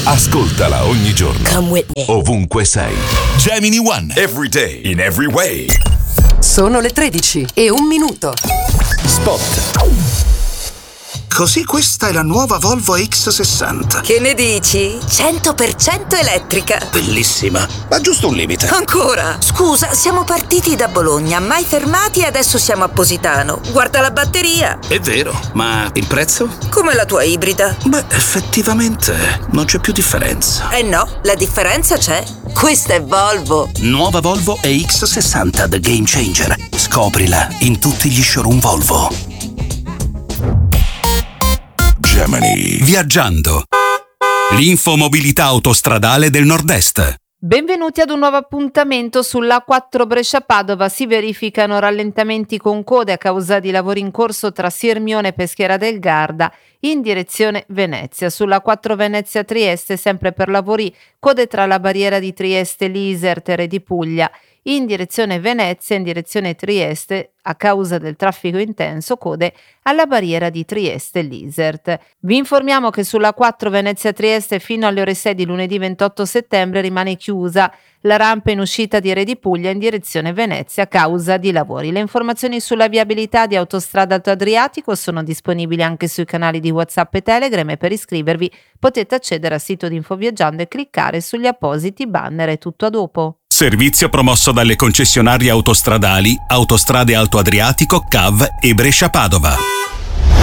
Ascoltala ogni giorno. Come with me. Ovunque sei. Gemini One. Every day, in every way. Sono le 13:01. Spot. Così questa è la nuova Volvo X60. Che ne dici? 100% elettrica. Bellissima, ma giusto un limite. Ancora? Scusa, siamo partiti da Bologna, mai fermati e adesso siamo a Positano. Guarda la batteria. È vero, ma il prezzo? Come la tua ibrida. Beh, effettivamente non c'è più differenza. Eh no, la differenza c'è. Questa è Volvo. Nuova Volvo EX60 The Game Changer. Scoprila in tutti gli showroom Volvo. Gemini. Viaggiando. L'infomobilità autostradale del Nord-Est. Benvenuti ad un nuovo appuntamento. sulla A4 Brescia-Padova si verificano rallentamenti con code a causa di lavori in corso tra Sirmione e Peschiera del Garda in direzione Venezia. Sulla A4 Venezia-Trieste, sempre per lavori, code tra la barriera di Trieste, l'Isertere e di Puglia in direzione Venezia, in direzione Trieste, a causa del traffico intenso, code alla barriera di Trieste l'Isert. Vi informiamo che sulla 4 Venezia-Trieste fino alle ore 6 di lunedì 28 settembre rimane chiusa la rampa in uscita di Re di Puglia in direzione Venezia a causa di lavori. Le informazioni sulla viabilità di Autostrada Alto Adriatico sono disponibili anche sui canali di WhatsApp e Telegram e per iscrivervi potete accedere al sito di Infoviaggiando e cliccare sugli appositi banner. È tutto a dopo. Servizio promosso dalle concessionarie autostradali Autostrade Alto Adriatico, CAV e Brescia-Padova.